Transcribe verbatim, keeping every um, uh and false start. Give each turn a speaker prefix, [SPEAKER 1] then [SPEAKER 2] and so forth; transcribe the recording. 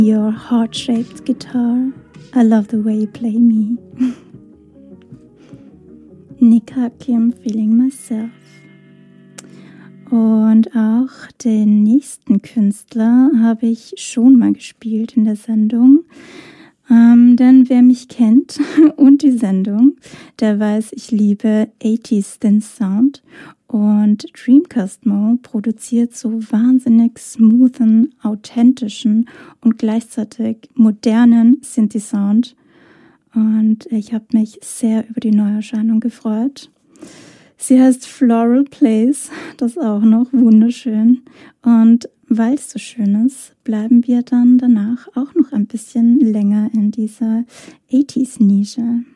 [SPEAKER 1] your heart-shaped guitar. I love the way you play me. Nick Hakim, Feeling Myself. Und auch den nächsten Künstler habe ich schon mal gespielt in der Sendung. Ähm, denn wer mich kennt und die Sendung, der weiß, ich liebe achtziger Synth Sound. Und Dreamcast-Mo produziert so wahnsinnig smoothen, authentischen und gleichzeitig modernen Synthi-Sound. Und ich habe mich sehr über die Neuerscheinung gefreut. Sie heißt Floral Place, das ist auch noch wunderschön. Und weil es so schön ist, bleiben wir dann danach auch noch ein bisschen länger in dieser achtziger Nische.